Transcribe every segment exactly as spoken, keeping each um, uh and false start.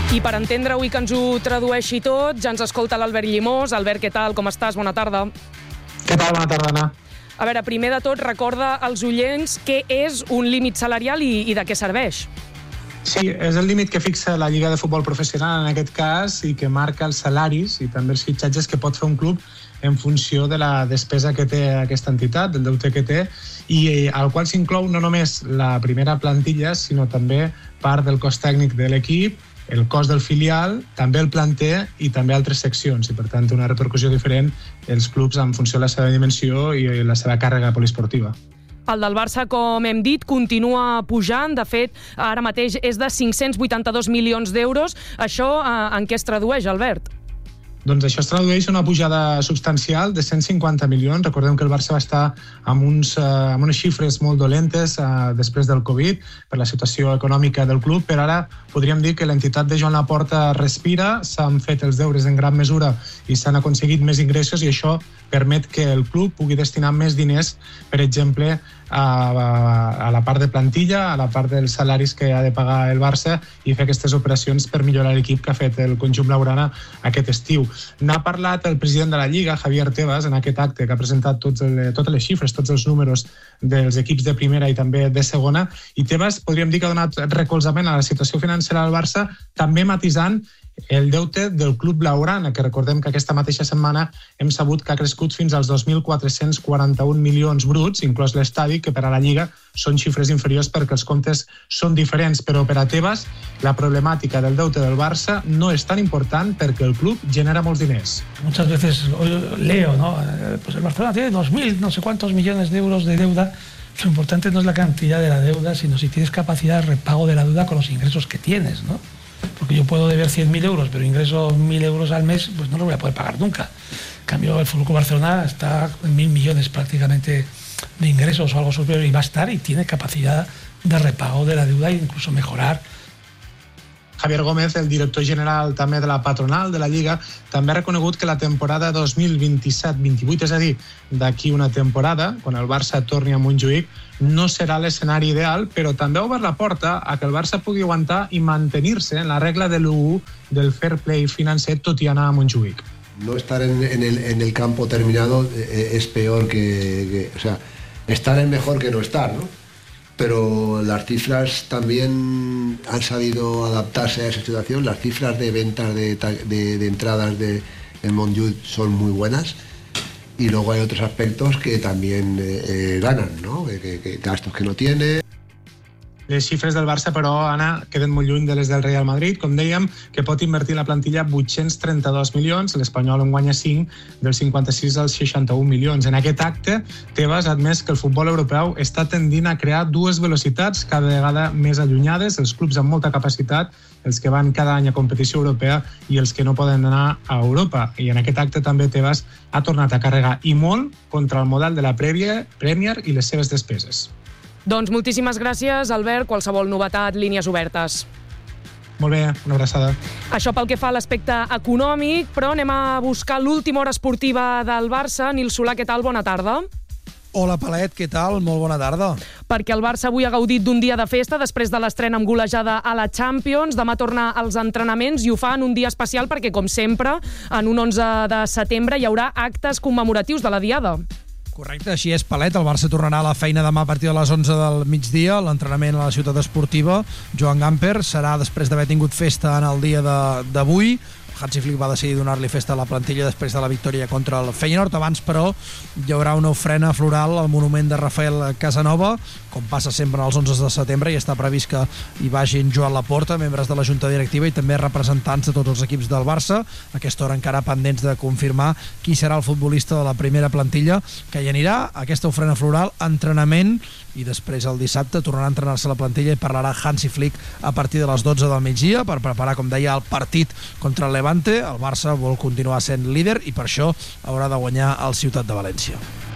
I per entendre avui que ens ho tradueixi tot, ja ens escolta l'Albert Llimós. Albert, què tal? Com estàs? Bona tarda. Què tal? Bona tarda, Anna. A veure, primer de tot, recorda als oients què és un límit salarial i, i de què serveix. Sí, és el límit que fixa la Lliga de Futbol Professional en aquest cas i que marca els salaris i també els fitxatges que pot fer un club en funció de la despesa que té aquesta entitat, del deute que té, i al qual s'inclou no només la primera plantilla, sinó també part del cost tècnic de l'equip, el cost del filial, també el planter i també altres seccions, i per tant té una repercussió diferent els clubs en funció de la seva dimensió i la seva càrrega poliesportiva. El del Barça, com hem dit, continua pujant. De fet, ara mateix és de cinc-cents vuitanta-dos milions d'euros. Això en què es tradueix, Albert? Doncs això es tradueix en una pujada substancial de cent cinquanta milions. Recordem que el Barça va estar amb, uns, eh, amb unes xifres molt dolentes eh, després del Covid, per la situació econòmica del club, però ara podríem dir que l'entitat de Joan Laporta respira, s'han fet els deures en gran mesura i s'han aconseguit més ingressos, i això permet que el club pugui destinar més diners, per exemple, a, a la part de plantilla, a la part dels salaris que ha de pagar el Barça, i fer aquestes operacions per millorar l'equip que ha fet el conjunt blaugrana aquest estiu. N'ha parlat el president de la Lliga, Javier Tebas, en aquest acte que ha presentat tots el, totes les xifres, tots els números dels equips de primera i també de segona, i Tebas podríem dir que ha donat recolzament a la situació financera del Barça, també matisant el deute del club blaugrana, que recordem que aquesta mateixa setmana hem sabut que ha crescut fins als dos mil quatre-cents quaranta-un milions bruts, inclòs l'estadi, que per a la Lliga són xifres inferiors perquè els comptes són diferents, però per a Tebas la problemàtica del deute del Barça no és tan important perquè el club genera molts diners. Muchas veces leo, ¿no? Pues el Barcelona tiene dos mil, no sé cuántos millones de euros de deuda. Lo importante no es la cantidad de la deuda, sino si tienes capacidad de repago de la deuda con los ingresos que tienes, ¿no? Porque yo puedo deber cien mil euros, pero ingreso mil euros al mes, pues no lo voy a poder pagar nunca. En cambio, el F C Barcelona está en mil millones prácticamente de ingresos o algo superior, y va a estar y tiene capacidad de repago de la deuda e incluso mejorar. Javier Gómez, el director general també de la patronal de la Lliga, també ha reconegut que la temporada dos mil vint-i-set vint-i-vuit, és a dir, d'aquí una temporada, quan el Barça torni a Montjuïc, no serà l'escenari ideal, però també ha obert la porta a que el Barça pugui aguantar i mantenir-se en la regla de l'u u del fair play financer, tot i anar a Montjuïc. No estar en, en, el, en el campo terminado eh, es peor que, que... O sea, estar es mejor que no estar, ¿no? Pero las cifras también han sabido adaptarse a esa situación. Las cifras de ventas de, de, de entradas de, en Montjuïc son muy buenas, y luego hay otros aspectos que también eh, ganan, ¿no? Que, que, que gastos que no tiene. Les xifres del Barça, però, Anna, queden molt lluny de les del Real Madrid. Com dèiem, que pot invertir la plantilla vuit-cents trenta-dos milions, l'Espanyol en guanya cinc, del cinquanta-sis als seixanta-un milions. En aquest acte, Tebas ha admès que el futbol europeu està tendint a crear dues velocitats cada vegada més allunyades, els clubs amb molta capacitat, els que van cada any a competició europea, i els que no poden anar a Europa. I en aquest acte també Tebas ha tornat a carregar, i molt, contra el model de la Premier i les seves despeses. Doncs moltíssimes gràcies, Albert. Qualsevol novetat, línies obertes. Molt bé, una abraçada. Això pel que fa a l'aspecte econòmic, però anem a buscar l'última hora esportiva del Barça. Nil Solà, què tal? Bona tarda. Hola, Palet, què tal? Molt bona tarda. Perquè el Barça avui ha gaudit d'un dia de festa després de l'estrena amb golejada a la Champions. Demà torna als entrenaments i ho fa en un dia especial perquè, com sempre, en un onze de setembre hi haurà actes commemoratius de la Diada. Correcte, així és, Palet. El Barça tornarà a la feina demà a partir de les onze del migdia. L'entrenament a la ciutat esportiva. Joan Gamper serà després d'haver tingut festa en el dia d'avui. Hansi Flick va decidir donar-li festa a la plantilla després de la victòria contra el Feyenoord. Abans, però, hi haurà una ofrena floral al monument de Rafael Casanova, com passa sempre als onze de setembre, i està previst que hi vagin Joan Laporta, membres de la Junta Directiva i també representants de tots els equips del Barça. A aquesta hora encara pendents de confirmar qui serà el futbolista de la primera plantilla que hi anirà. Aquesta ofrena floral, entrenament, i després el dissabte tornarà a entrenar-se a la plantilla i parlarà Hansi Flick a partir de les dotze del migdia per preparar, com deia, el partit contra el Levante. El Barça vol continuar sent líder i per això haurà de guanyar el Ciutat de València.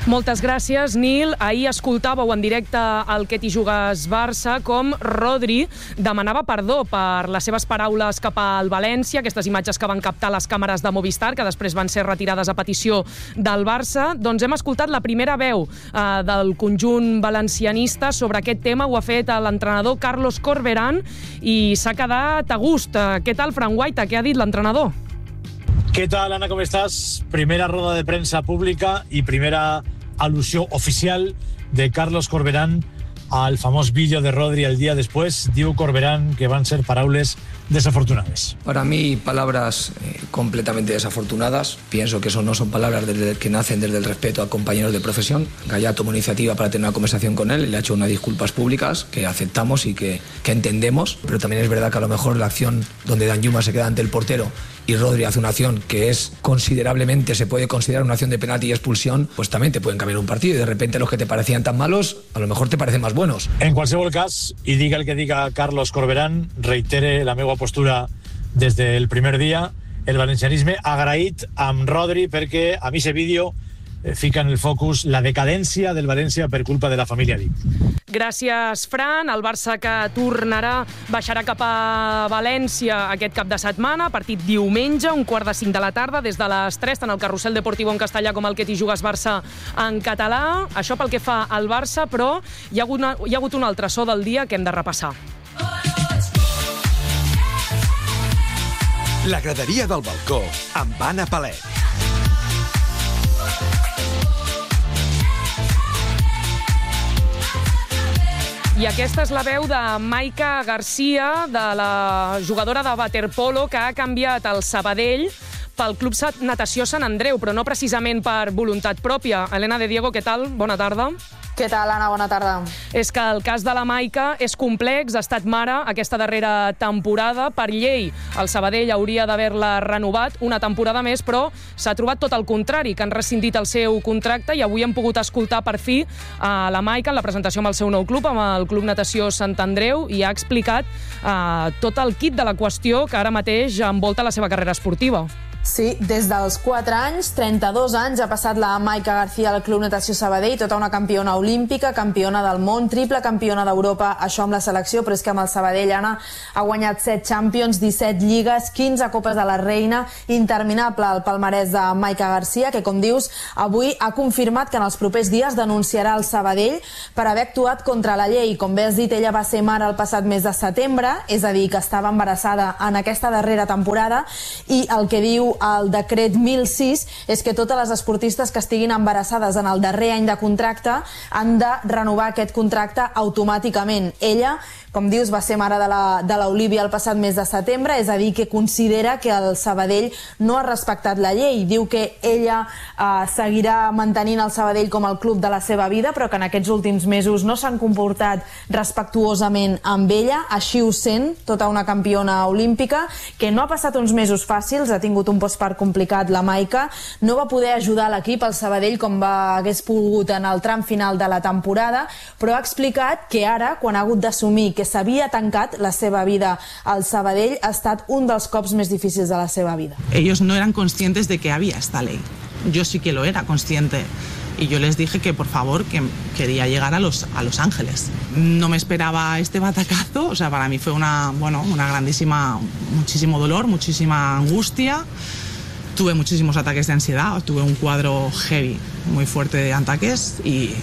Moltes gràcies, Nil. Ahir escoltàveu en directe al Que t'hi jugues Barça com Rodri demanava perdó per les seves paraules cap al València, aquestes imatges que van captar les càmeres de Movistar, que després van ser retirades a petició del Barça. Doncs hem escoltat la primera veu eh, del conjunt valencianista sobre aquest tema. Ho ha fet l'entrenador Carlos Corberán i s'ha quedat a gust. Què tal, Fran Guaita? Què ha dit l'entrenador? ¿Qué tal, Ana? ¿Cómo estás? Primera rueda de prensa pública y primera alusión oficial de Carlos Corberán al famós vídeo de Rodri el día después. Diu Corberán que van ser paraules desafortunadas. Para mí, palabras eh, completamente desafortunadas. Pienso que eso no son palabras desde, que nacen desde el respeto a compañeros de profesión. Gaya tomó iniciativa para tener una conversación con él y le ha hecho unas disculpas públicas que aceptamos y que, que entendemos. Pero también es verdad que a lo mejor la acción donde Danjuma se queda ante el portero y Rodri hace una acción que es considerablemente, se puede considerar una acción de penalti y expulsión, pues también te pueden cambiar un partido y de repente los que te parecían tan malos, a lo mejor te parecen más buenos. En qualsevol cas, i diga el que diga Carlos Corberán, reitere la meva postura des del primer dia, el valencianisme agraït amb Rodri perquè a mi aquest vídeo fica en el focus la decadència del València per culpa de la família Dic. Gràcies, Fran. El Barça que tornarà, baixarà cap a València aquest cap de setmana, partit diumenge, un quart de cinc de la tarda, des de les tres, tant el Carrusel Deportivo en castellà com el Que t'hi jugues Barça en català. Això pel que fa al Barça, però hi ha hagut, una, hi ha hagut un altre so del dia que hem de repassar. La graderia del balcó, amb Anna Palet. I aquesta és la veu de Maika Garcia, de la jugadora de waterpolo que ha canviat el Sabadell pel Club Natació Sant Andreu, però no precisament per voluntat pròpia. Elena de Diego, què tal? Bona tarda. Què tal, Anna? Bona tarda. És que el cas de la Maika és complex, ha estat mare aquesta darrera temporada. Per llei, el Sabadell hauria d'haver-la renovat una temporada més, però s'ha trobat tot el contrari, que han rescindit el seu contracte i avui hem pogut escoltar per fi a la Maika en la presentació amb el seu nou club, amb el Club Natació Sant Andreu, i ha explicat eh, tot el kit de la qüestió que ara mateix envolta la seva carrera esportiva. Sí, des dels quatre anys, trenta-dos anys, ha passat la Maika Garcia al Club Natació Sabadell, tota una campiona olímpica, campiona del món, triple campiona d'Europa, això amb la selecció, però és que amb el Sabadell, Anna, ha guanyat set Champions, disset lligues, quinze Copes de la Reina, interminable el palmarès de Maika Garcia, que, com dius, avui ha confirmat que en els propers dies denunciarà el Sabadell per haver actuat contra la llei. Com bé has dit, ella va ser mare el passat mes de setembre, és a dir, que estava embarassada en aquesta darrera temporada, i el que diu el decret mil sis és que totes les esportistes que estiguin embarassades en el darrer any de contracte han de renovar aquest contracte automàticament. Ella, com dius, va ser mare de l'Olívia el passat mes de setembre, és a dir, que considera que el Sabadell no ha respectat la llei. Diu que ella eh, seguirà mantenint el Sabadell com el club de la seva vida, però que en aquests últims mesos no s'han comportat respectuosament amb ella. Així ho sent, tota una campiona olímpica, que no ha passat uns mesos fàcils, ha tingut un postpart complicat la Maika, no va poder ajudar l'equip, el Sabadell, com va, hagués pogut en el tram final de la temporada, però ha explicat que ara, quan ha hagut d'assumir que s'havia tancat la seva vida al Sabadell, ha estat un dels cops més difícils de la seva vida. Ellos no eran conscientes de que había esta ley. Yo sí que lo era consciente. Y yo les dije que por favor, que quería llegar a Los, a Los Ángeles. No me esperaba este batacazo, o sea, para mí fue una, bueno, una grandísima, muchísimo dolor, muchísima angustia. Tuve muchísimos ataques de ansiedad, tuve un cuadro heavy, muy fuerte de ataques y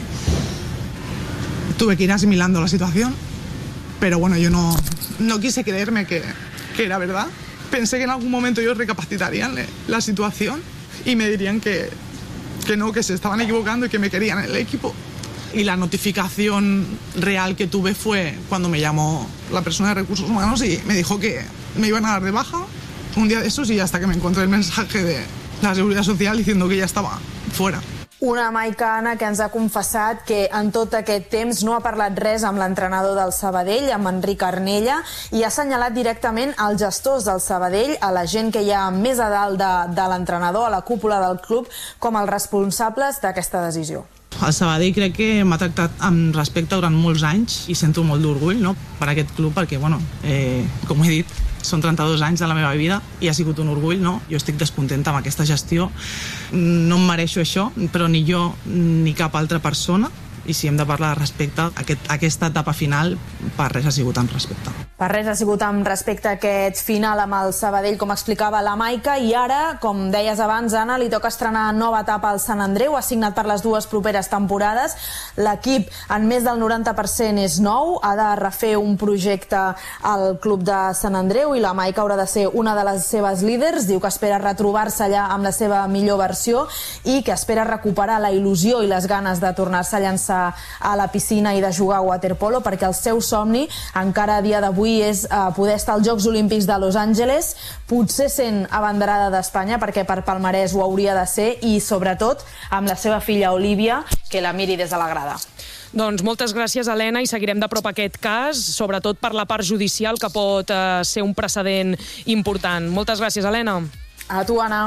tuve que ir asimilando la situación. Pero bueno, yo no, no quise creerme que, que era verdad. Pensé que en algún momento ellos recapacitarían la situación y me dirían que que no, que se estaban equivocando y que me querían en el equipo. Y la notificación real que tuve fue cuando me llamó la persona de Recursos Humanos y me dijo que me iban a dar de baja un día de esos, y hasta que me encontré el mensaje de la Seguridad Social diciendo que ya estaba fuera. Una Maika, Anna, que ens ha confessat que en tot aquest temps no ha parlat res amb l'entrenador del Sabadell, amb Enric Arnella, i ha assenyalat directament als gestors del Sabadell, a la gent que hi ha més a dalt de, de l'entrenador, a la cúpula del club, com els responsables d'aquesta decisió. El Sabadell crec que m'ha tractat amb respecte durant molts anys i sento molt d'orgull, no?, per aquest club, perquè, bueno, eh, com he dit, són trenta-dos anys de la meva vida i ha sigut un orgull, no? Jo estic descontenta amb aquesta gestió, no em mereixo això, però ni jo ni cap altra persona, i si hem de parlar de respecte, aquest, aquesta etapa final per res ha sigut amb respecte. Per res ha sigut amb respecte a aquest final amb el Sabadell, com explicava la Maica, i ara, com deies abans, Anna, li toca estrenar nova etapa al Sant Andreu, ha signat per les dues properes temporades. L'equip, en més del noranta per cent, és nou, ha de refer un projecte al club de Sant Andreu i la Maica haurà de ser una de les seves líders. Diu que espera retrobar-se allà amb la seva millor versió i que espera recuperar la il·lusió i les ganes de tornar-se a llançar a la piscina i de jugar a waterpolo, perquè el seu somni encara a dia d'avui és uh, poder estar als Jocs Olímpics de Los Angeles, potser sent abanderada d'Espanya, perquè per palmarès ho hauria de ser, i sobretot amb la seva filla Olivia, que la miri des de la grada. Doncs moltes gràcies, Helena, i seguirem de prop aquest cas, sobretot per la part judicial, que pot uh, ser un precedent important. Moltes gràcies, Helena. A tu, Anna.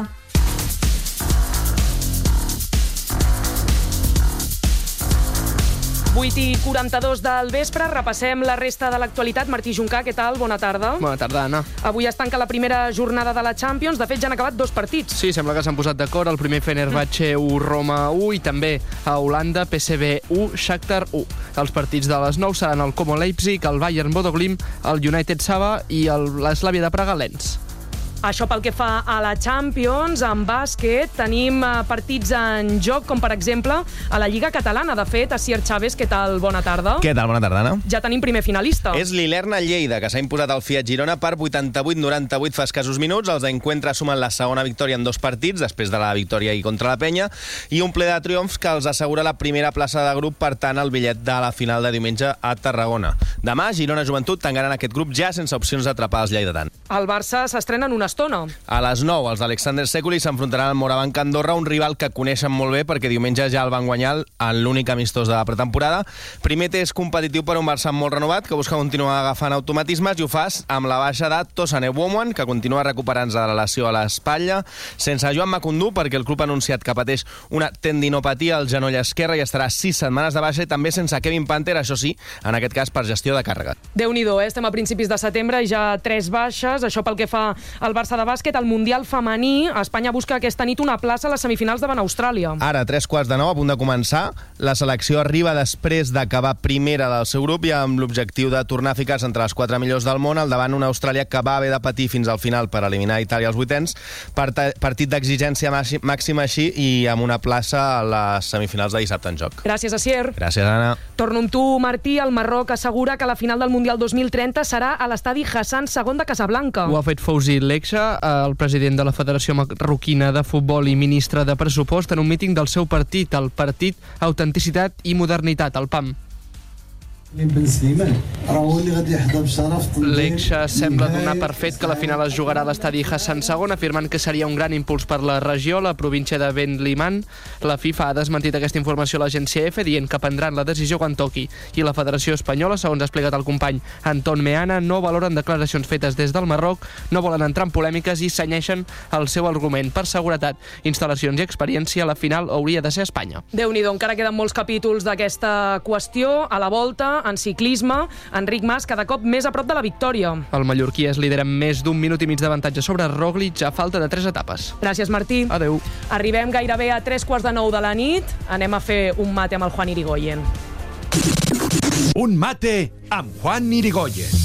vuit i quaranta-dos del vespre, repassem la resta de l'actualitat. Martí Juncà, què tal? Bona tarda. Bona tarda, Anna. Avui es tanca la primera jornada de la Champions. De fet, ja han acabat dos partits. Sí, sembla que s'han posat d'acord. El primer Fenerbahçe u, Roma u, i també a Holanda, P S V u, Shakhtar u. Els partits de les nou seran el Como Leipzig, el Bayern Bodo Glimt, el United Saba i l'Slavia de Praga Lens. Això pel que fa a la Champions. En bàsquet tenim partits en joc, com per exemple a la Lliga Catalana. De fet, Asier Chávez, què tal? Bona tarda. Què tal? Bona tarda, Anna. Ja tenim primer finalista. És l'Ilerna Lleida, que s'ha imposat al Fiat Girona per vuitanta-vuit noranta-vuit fa escassos minuts. Els d'Encuentra sumen la segona victòria en dos partits, després de la victòria i contra la Penya, i un ple de triomfs que els assegura la primera plaça de grup, per tant, el bitllet de la final de diumenge a Tarragona. Demà, Girona Joventut tancaran aquest grup ja sense opcions d'atrapar els lleidatans. El Barça s'estrena en una estona. A les nou, els d'Alexander Sekuli s'enfrontaran al Morabanc Andorra, un rival que coneixen molt bé perquè diumenge ja el van guanyar en l'únic amistós de la pretemporada. Primer test competitiu per un Barça molt renovat, que busca continuar agafant automatismes, i ho fa amb la baixa de Tossane Woman, que continua recuperant-se de la lesió a l'espatlla, sense Joan Macundú, perquè el club ha anunciat que pateix una tendinopatia al genoll esquerre i estarà sis setmanes de baixa, i també sense Kevin Panther, això sí, en aquest cas per gestió de càrrega. Déu-n'hi-do, eh? Estem a principis de setembre i ja tres baixes. Això pel que fa al Barça de bàsquet. Al Mundial femení, Espanya busca aquesta nit una plaça a les semifinals davant Austràlia. Ara, tres quarts de nou, a punt de començar. La selecció arriba després d'acabar primera del seu grup i amb l'objectiu de tornar a ficar-se entre les quatre millors del món, al davant una Austràlia que va haver de patir fins al final per eliminar Itàlia als vuitens. Partit d'exigència màxima així, i amb una plaça a les semifinals de dissabte en joc. Gràcies, Asier. Gràcies, Anna. Torno amb tu, Martí. El Marroc assegura que la final del Mundial dos mil trenta serà a l'estadi Hassan segon de Casablanca. Ho ha fet Fouzi Leksha, el president de la Federació Marroquina de Futbol i ministre de Pressupost, en un míting del seu partit, el Partit Autenticitat i Modernitat, el P A M. Leksha sembla donar per fet que la final es jugarà a l'estadi Hassan segon, afirmant que seria un gran impuls per la regió, la província de Ben Liman. La FIFA ha desmentit aquesta informació a l'agència E F E, dient que prendran la decisió quan toqui. I la Federació Espanyola, segons ha explicat el company Anton Meana, no valoren declaracions fetes des del Marroc, no volen entrar en polèmiques i cenyeixen el seu argument. Per seguretat, instal·lacions i experiència, la final hauria de ser a Espanya. Déu-n'hi-do, encara queden molts capítols d'aquesta qüestió. A la volta, en ciclisme, Enric Mas cada cop més a prop de la victòria. El mallorquí es lidera amb més d'un minut i mig d'avantatge sobre Roglic a falta de tres etapes. Gràcies, Martí. Adeu. Arribem gairebé a tres quarts de nou de la nit. Anem a fer un mate amb el Juan Irigoyen. Un mate amb Juan Irigoyen.